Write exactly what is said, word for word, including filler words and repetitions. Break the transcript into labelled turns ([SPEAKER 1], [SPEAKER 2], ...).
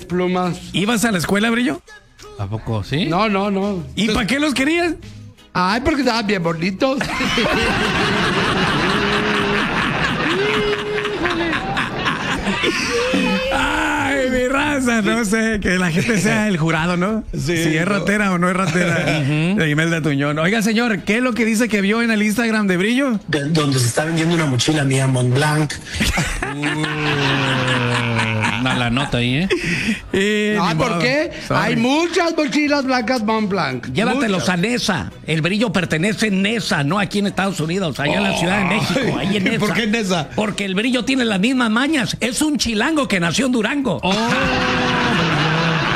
[SPEAKER 1] plumas.
[SPEAKER 2] ¿Ibas a la escuela, Brillo?
[SPEAKER 3] ¿A poco sí?
[SPEAKER 1] No, no, no.
[SPEAKER 2] ¿Y para qué los querías?
[SPEAKER 1] Ay, porque estaban bien bonitos.
[SPEAKER 2] Ay, mi raza, no sé, que la gente sea el jurado, ¿no?
[SPEAKER 1] Sí,
[SPEAKER 2] si es ratera o no es ratera. De Imelda Tuñón. Oiga, señor, ¿qué es lo que dice que vio en el Instagram de Brillo?
[SPEAKER 4] De, donde se está vendiendo una mochila mía Montblanc.
[SPEAKER 3] Una la nota ahí, ¿eh?
[SPEAKER 2] Eh,
[SPEAKER 1] Ay,
[SPEAKER 2] ni
[SPEAKER 1] ¿por
[SPEAKER 2] modo.
[SPEAKER 1] qué?
[SPEAKER 2] Sorry.
[SPEAKER 1] Hay muchas mochilas blancas Montblanc.
[SPEAKER 5] Llévatelos
[SPEAKER 1] Muchas.
[SPEAKER 5] a Nesa. El Brillo pertenece en Nesa, no aquí en Estados Unidos, allá en la Ciudad de México, ahí en Nesa.
[SPEAKER 1] ¿Por qué en Nesa?
[SPEAKER 5] Porque el Brillo tiene las mismas mañas. Es un chilango que nació en Durango.
[SPEAKER 3] Oh.